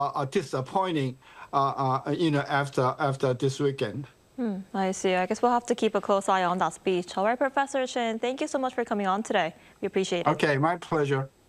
disappointing, after this weekend. I see. I guess we'll have to keep a close eye on that speech. All right, Professor Chin, thank you so much for coming on today. We appreciate it. Okay, my pleasure.